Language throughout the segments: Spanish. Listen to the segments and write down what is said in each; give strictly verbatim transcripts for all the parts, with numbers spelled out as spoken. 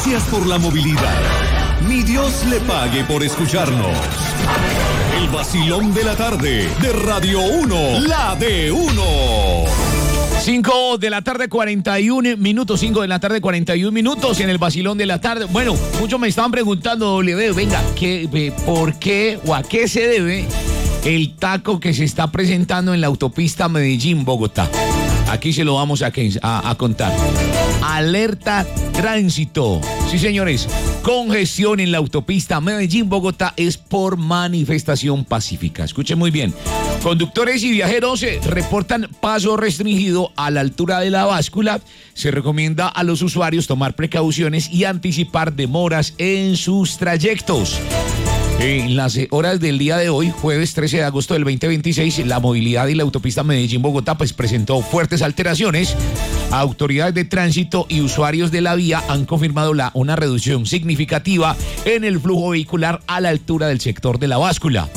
Gracias por la movilidad. Ni Dios le pague por escucharnos. El vacilón de la tarde de Radio uno, la de uno. cinco de la tarde, cuarenta y un minutos. cinco de la tarde, cuarenta y un minutos en el vacilón de la tarde. Bueno, muchos me estaban preguntando, W, venga, ¿qué, ¿por qué o a qué se debe el taco que se está presentando en la autopista Medellín-Bogotá? Aquí se lo vamos a, a, a contar. Alerta tránsito. Sí, señores, congestión en la autopista Medellín-Bogotá es por manifestación pacífica. Escuchen muy bien. Conductores y viajeros eh, reportan paso restringido a la altura de la báscula. Se recomienda a los usuarios tomar precauciones y anticipar demoras en sus trayectos. En las horas del día de hoy, jueves trece de agosto del veinte veintiséis, la movilidad y la autopista Medellín-Bogotá pues presentó fuertes alteraciones. Autoridades de tránsito y usuarios de la vía han confirmado la, una reducción significativa en el flujo vehicular a la altura del sector de la báscula.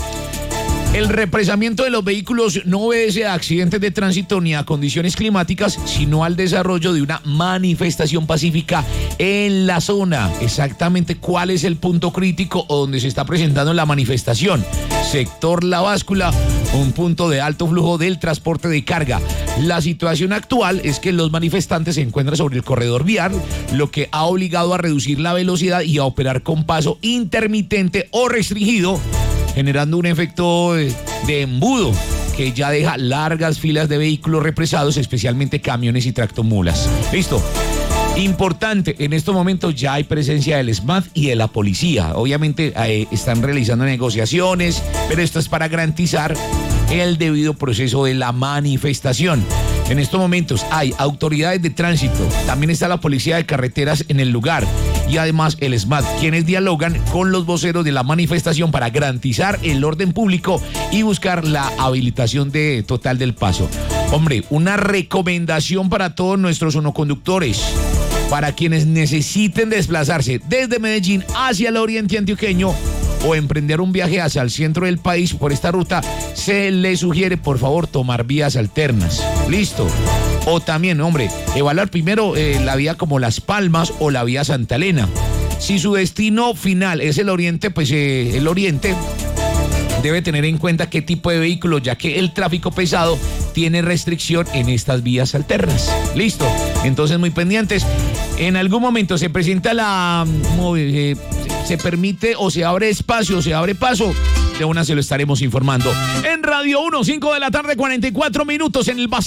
El represamiento de los vehículos no obedece a accidentes de tránsito ni a condiciones climáticas, sino al desarrollo de una manifestación pacífica en la zona. Exactamente cuál es el punto crítico o donde se está presentando la manifestación. Sector La Báscula, un punto de alto flujo del transporte de carga. La situación actual es que los manifestantes se encuentran sobre el corredor vial, lo que ha obligado a reducir la velocidad y a operar con paso intermitente o restringido, generando un efecto de embudo que ya deja largas filas de vehículos represados, especialmente camiones y tractomulas. Listo. Importante, en estos momentos ya hay presencia del S M A T y de la policía. Obviamente eh, están realizando negociaciones, pero esto es para garantizar el debido proceso de la manifestación. En estos momentos hay autoridades de tránsito, también está la policía de carreteras en el lugar y además el S M A T, quienes dialogan con los voceros de la manifestación para garantizar el orden público y buscar la habilitación de, total del paso. Hombre, una recomendación para todos nuestros sonoconductores, para quienes necesiten desplazarse desde Medellín hacia el oriente antioqueño o emprender un viaje hacia el centro del país por esta ruta, se les sugiere por favor tomar vías alternas. Listo. O también, hombre, evaluar primero eh, la vía como Las Palmas o la vía Santa Elena. Si su destino final es el oriente, pues eh, el oriente debe tener en cuenta qué tipo de vehículo, ya que el tráfico pesado tiene restricción en estas vías alternas. Listo. Entonces, muy pendientes. En algún momento se presenta la... Eh, se permite o se abre espacio, se abre paso. De una se lo estaremos informando. En Radio uno, cinco de la tarde, cuarenta y cuatro minutos en el